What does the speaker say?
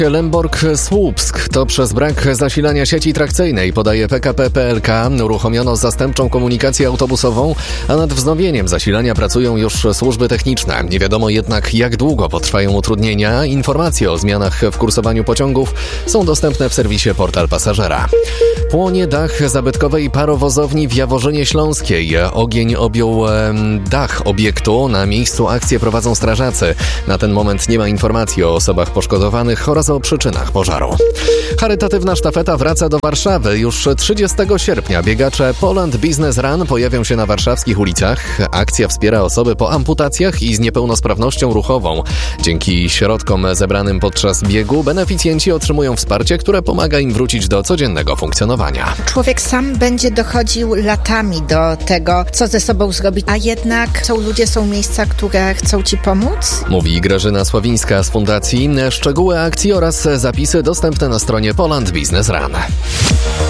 Lęborg-Słupsk. To przez brak zasilania sieci trakcyjnej, podaje PKP PLK. Uruchomiono zastępczą komunikację autobusową, a nad wznowieniem zasilania pracują już służby techniczne. Nie wiadomo jednak, jak długo potrwają utrudnienia. Informacje o zmianach w kursowaniu pociągów są dostępne w serwisie Portal Pasażera. Płonie dach zabytkowej parowozowni w Jaworzynie Śląskiej. Ogień objął dach obiektu. Na miejscu akcję prowadzą strażacy. Na ten moment nie ma informacji o osobach poszkodowanych oraz o przyczynach pożaru. Charytatywna sztafeta wraca do Warszawy. Już 30 sierpnia biegacze Poland Business Run pojawią się na warszawskich ulicach. Akcja wspiera osoby po amputacjach i z niepełnosprawnością ruchową. Dzięki środkom zebranym podczas biegu beneficjenci otrzymują wsparcie, które pomaga im wrócić do codziennego funkcjonowania. Człowiek sam będzie dochodził latami do tego, co ze sobą zrobić, a jednak są miejsca, które chcą Ci pomóc. Mówi Grażyna Sławińska z Fundacji. Szczegóły akcji oraz zapisy dostępne na stronie Poland Business Run.